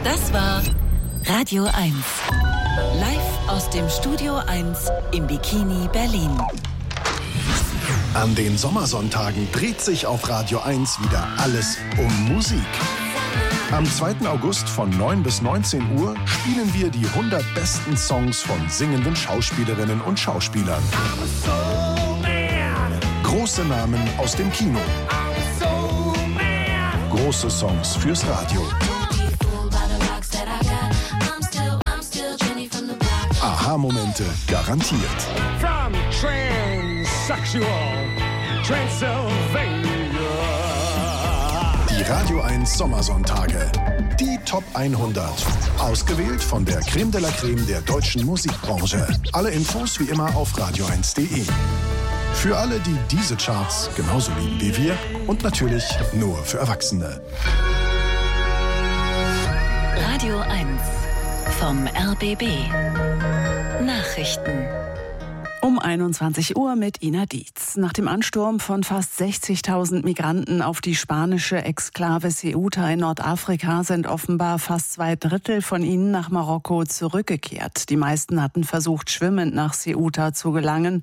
Das war Radio 1. Live aus dem Studio 1 im Bikini Berlin. An den Sommersonntagen dreht sich auf Radio 1 wieder alles um Musik. Am 2. August von 9 bis 19 Uhr spielen wir die 100 besten Songs von singenden Schauspielerinnen und Schauspielern. Große Namen aus dem Kino. Große Songs fürs Radio. Aha-Momente garantiert. From Transsexual Transylvania. Die Radio 1 Sommersonntage. Die Top 100. Ausgewählt von der Creme de la Creme der deutschen Musikbranche. Alle Infos wie immer auf radio1.de. Für alle, die diese Charts genauso lieben wie wir und natürlich nur für Erwachsene. Radio 1 vom RBB. Nachrichten. Um 21 Uhr mit Ina Dietz. Nach dem Ansturm von fast 60.000 Migranten auf die spanische Exklave Ceuta in Nordafrika sind offenbar fast 2/3 von ihnen nach Marokko zurückgekehrt. Die meisten hatten versucht, schwimmend nach Ceuta zu gelangen.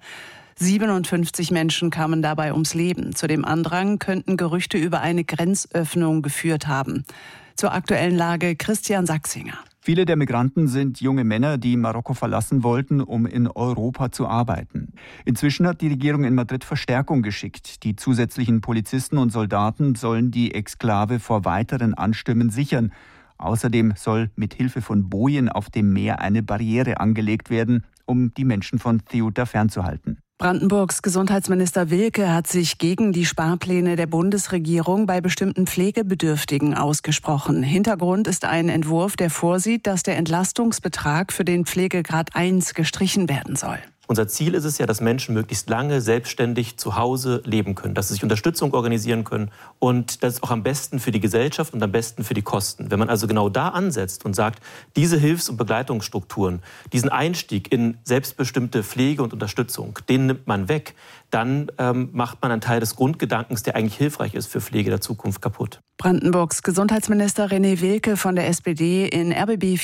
57 Menschen kamen dabei ums Leben. Zu dem Andrang könnten Gerüchte über eine Grenzöffnung geführt haben. Zur aktuellen Lage Christian Sachsinger. Viele der Migranten sind junge Männer, die Marokko verlassen wollten, um in Europa zu arbeiten. Inzwischen hat die Regierung in Madrid Verstärkung geschickt. Die zusätzlichen Polizisten und Soldaten sollen die Exklave vor weiteren Anstürmen sichern. Außerdem soll mit Hilfe von Bojen auf dem Meer eine Barriere angelegt werden, um die Menschen von Ceuta fernzuhalten. Brandenburgs Gesundheitsminister Wilke hat sich gegen die Sparpläne der Bundesregierung bei bestimmten Pflegebedürftigen ausgesprochen. Hintergrund ist ein Entwurf, der vorsieht, dass der Entlastungsbetrag für den Pflegegrad 1 gestrichen werden soll. Unser Ziel ist es ja, dass Menschen möglichst lange selbstständig zu Hause leben können, dass sie sich Unterstützung organisieren können. Und das ist auch am besten für die Gesellschaft und am besten für die Kosten. Wenn man also genau da ansetzt und sagt, diese Hilfs- und Begleitungsstrukturen, diesen Einstieg in selbstbestimmte Pflege und Unterstützung, den nimmt man weg, dann macht man einen Teil des Grundgedankens, der eigentlich hilfreich ist für Pflege der Zukunft, kaputt. Brandenburgs Gesundheitsminister René Wilke von der SPD in RBB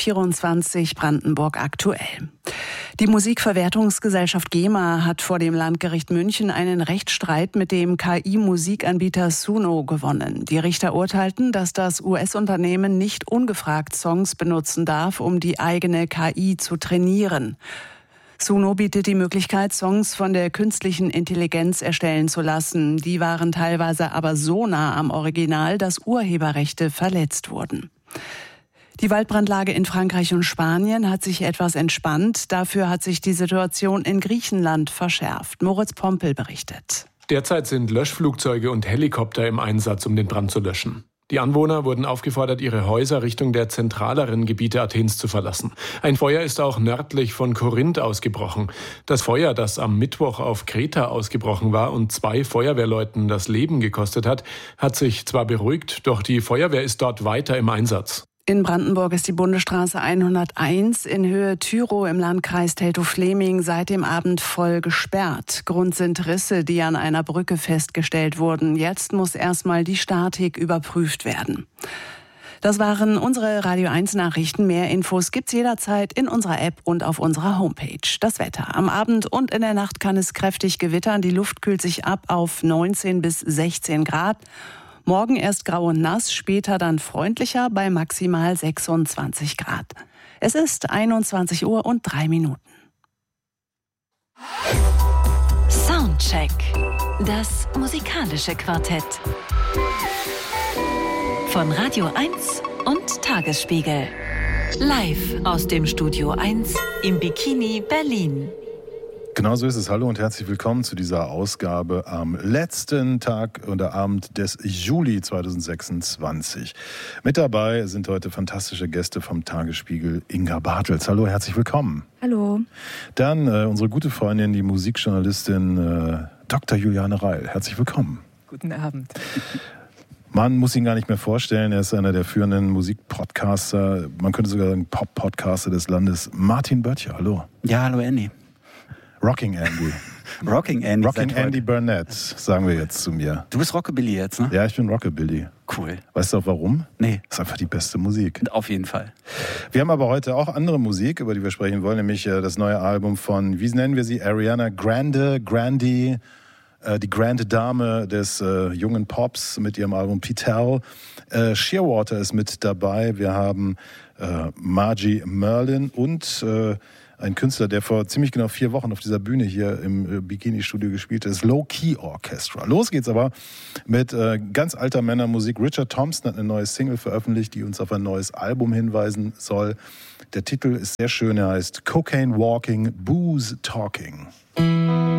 24 Brandenburg aktuell. Die Musikverwertungsgesellschaft GEMA hat vor dem Landgericht München einen Rechtsstreit mit dem KI-Musikanbieter Suno gewonnen. Die Richter urteilten, dass das US-Unternehmen nicht ungefragt Songs benutzen darf, um die eigene KI zu trainieren. Suno bietet die Möglichkeit, Songs von der künstlichen Intelligenz erstellen zu lassen. Die waren teilweise aber so nah am Original, dass Urheberrechte verletzt wurden. Die Waldbrandlage in Frankreich und Spanien hat sich etwas entspannt. Dafür hat sich die Situation in Griechenland verschärft. Moritz Pompel berichtet. Derzeit sind Löschflugzeuge und Helikopter im Einsatz, um den Brand zu löschen. Die Anwohner wurden aufgefordert, ihre Häuser Richtung der zentraleren Gebiete Athens zu verlassen. Ein Feuer ist auch nördlich von Korinth ausgebrochen. Das Feuer, das am Mittwoch auf Kreta ausgebrochen war und 2 Feuerwehrleuten das Leben gekostet hat, hat sich zwar beruhigt, doch die Feuerwehr ist dort weiter im Einsatz. In Brandenburg ist die Bundesstraße 101 in Höhe Tyrow im Landkreis Teltow-Fläming seit dem Abend voll gesperrt. Grund sind Risse, die an einer Brücke festgestellt wurden. Jetzt muss erstmal die Statik überprüft werden. Das waren unsere Radio 1 Nachrichten. Mehr Infos gibt's jederzeit in unserer App und auf unserer Homepage. Das Wetter. Am Abend und in der Nacht kann es kräftig gewittern. Die Luft kühlt sich ab auf 19 bis 16 Grad. Morgen erst grau und nass, später dann freundlicher bei maximal 26 Grad. Es ist 21 Uhr und 3 Minuten. Soundcheck. Das musikalische Quartett. Von Radio 1 und Tagesspiegel. Live aus dem Studio 1 im Bikini Berlin. Genau so ist es. Hallo und herzlich willkommen zu dieser Ausgabe am letzten Tag oder Abend des Juli 2026. Mit dabei sind heute fantastische Gäste vom Tagesspiegel. Inga Bartels. Hallo, herzlich willkommen. Hallo. Dann unsere gute Freundin, die Musikjournalistin Dr. Juliane Reil. Herzlich willkommen. Guten Abend. Man muss ihn gar nicht mehr vorstellen. Er ist einer der führenden Musikpodcaster, man könnte sogar sagen Pop-Podcaster des Landes. Martin Böttcher, hallo. Ja, hallo Andy. Rocking Andy. Rocking Andy. Rocking Andy Burnett, sagen wir jetzt zu mir. Du bist Rockabilly jetzt, ne? Ja, ich bin Rockabilly. Cool. Weißt du auch warum? Nee. Das ist einfach die beste Musik. Auf jeden Fall. Wir haben aber heute auch andere Musik, über die wir sprechen wollen, nämlich das neue Album von, wie nennen wir sie, Ariana Grande, die grande Dame des jungen Pops mit ihrem Album Pitel. Shearwater ist mit dabei. Wir haben Margie Merlin und ein Künstler, der vor ziemlich genau 4 Wochen auf dieser Bühne hier im Bikini-Studio gespielt hat, ist Low Key Orchestra. Los geht's aber mit ganz alter Männermusik. Richard Thompson hat eine neue Single veröffentlicht, die uns auf ein neues Album hinweisen soll. Der Titel ist sehr schön, er heißt Cocaine Walking, Booze Talking.